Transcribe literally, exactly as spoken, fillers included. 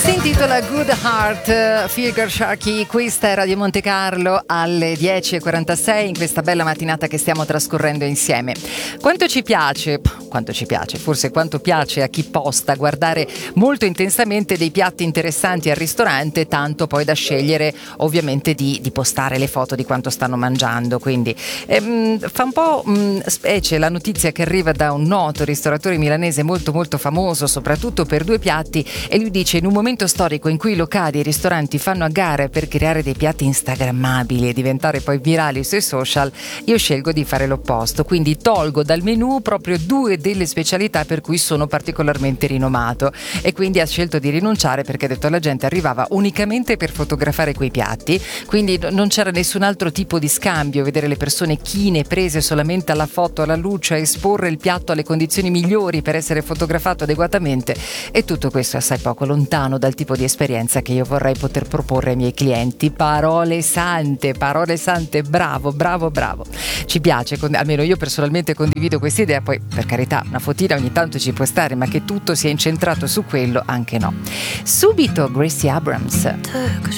Si intitola Good Heart, Filgar Sharkey. Questa è Radio Monte Carlo alle dieci e quarantasei in questa bella mattinata che stiamo trascorrendo insieme. Quanto ci piace, quanto ci piace, forse quanto piace a chi posta guardare molto intensamente dei piatti interessanti al ristorante, tanto poi da scegliere ovviamente di, di postare le foto di quanto stanno mangiando. Quindi ehm, fa un po' mh, specie la notizia che arriva da un noto ristoratore milanese molto molto famoso, soprattutto per due piatti, e lui dice: in un momento storico in cui i locali e i ristoranti fanno a gara per creare dei piatti instagrammabili e diventare poi virali sui social, io scelgo di fare l'opposto, quindi tolgo dal menù proprio due delle specialità per cui sono particolarmente rinomato, e quindi ha scelto di rinunciare perché ha detto la gente arrivava unicamente per fotografare quei piatti, quindi non c'era nessun altro tipo di scambio, vedere le persone chine prese solamente alla foto, alla luce, a esporre il piatto alle condizioni migliori per essere fotografato adeguatamente, e tutto questo è assai poco lontano dal tipo di esperienza che io vorrei poter proporre ai miei clienti. Parole sante, parole sante, bravo, bravo, bravo. Ci piace, almeno io personalmente condivido questa idea, poi per carità una fotina ogni tanto ci può stare, ma che tutto sia incentrato su quello anche no. Subito Gracie Abrams. Took a